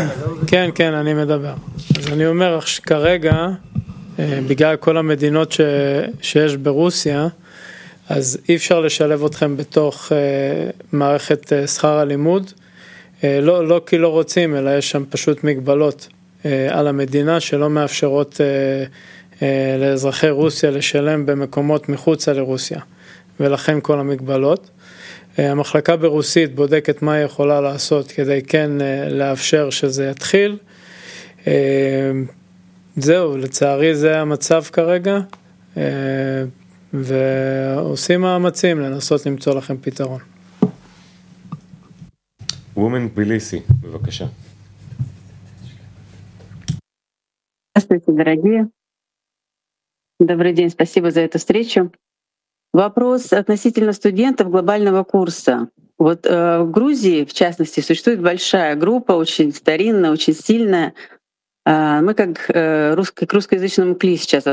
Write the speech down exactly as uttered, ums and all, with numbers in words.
כן, כן, אני מדבר. אז אני אומר שכרגע, בגלל כל המדינות ש... שיש ברוסיה, אז אי אפשר לשלב אתכם בתוך מערכת שכר הלימוד, לא, לא כי לא רוצים, אלא יש שם פשוט מגבלות על המדינה שלא מאפשרות לאזרחי רוסיה לשלם במקומות מחוץ לרוסיה, ולכן כל המגבלות. המחלקה ברוסית בודקת מה היא יכולה לעשות כדי כן לאפשר שזה יתחיל. זהו, לצערי זה המצב כרגע, ועושים מאמצים לנסות למצוא לכם פתרון. וומן תביליסי, בבקשה. Здравствуйте, дорогие. Добрый день, спасибо за эту встречу. Вопрос относительно студентов глобального курса. Вот э, в Грузии, в частности, существует большая группа, очень старинная, очень сильная. Э, мы как, э, русско- к русскоязычному КЛИ сейчас